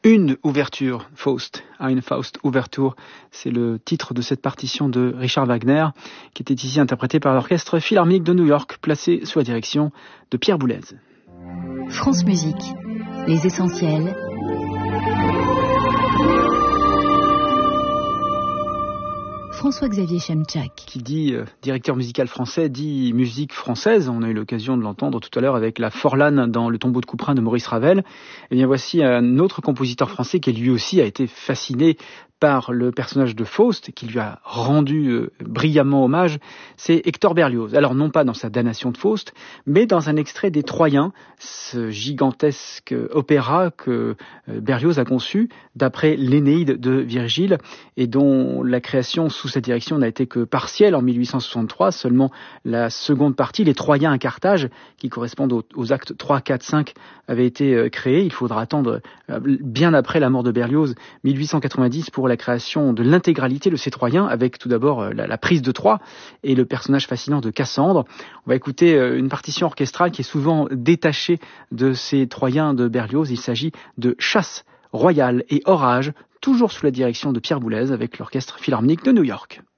Une ouverture, Faust, Eine Faust-Ouverture, c'est le titre de cette partition de Richard Wagner, qui était ici interprétée par l'Orchestre Philharmonique de New York, placé sous la direction de Pierre Boulez. France Musique, les essentiels. François-Xavier Chemchak. Qui dit directeur musical français, dit musique française. On a eu l'occasion de l'entendre tout à l'heure avec la Forlane dans Le tombeau de Couperin de Maurice Ravel. Et bien voici un autre compositeur français qui lui aussi a été fasciné par le personnage de Faust, qui lui a rendu brillamment hommage, c'est Hector Berlioz. Alors non pas dans sa damnation de Faust, mais dans un extrait des Troyens, ce gigantesque opéra que Berlioz a conçu d'après l'Énéide de Virgile, et dont la création sous sa direction n'a été que partielle en 1863, seulement la seconde partie, les Troyens à Carthage, qui correspondent aux actes 3, 4, 5, avait été créée. Il faudra attendre bien après la mort de Berlioz, 1890, pour la création de l'intégralité de ces Troyens, avec tout d'abord la prise de Troie et le personnage fascinant de Cassandre. On va écouter une partition orchestrale qui est souvent détachée de ces Troyens de Berlioz. Il s'agit de Chasse royale et orage, toujours sous la direction de Pierre Boulez avec l'Orchestre Philharmonique de New York.